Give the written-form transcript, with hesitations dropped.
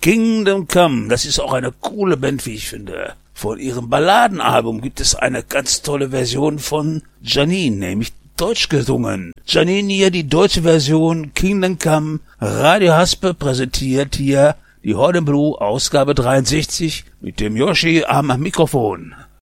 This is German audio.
Kingdom Come, das ist auch eine coole Band, wie ich finde. Von ihrem Balladenalbum gibt es eine ganz tolle Version von Janine, nämlich deutsch gesungen. Janine hier, die deutsche Version, Kingdom Come. Radio Haspe präsentiert hier die Horde Blue Ausgabe 63 mit dem Yoshi am Mikrofon.